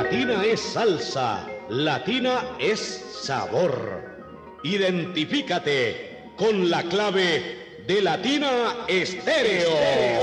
Latina es salsa, Latina es sabor. Identifícate con la clave de Latina Estéreo.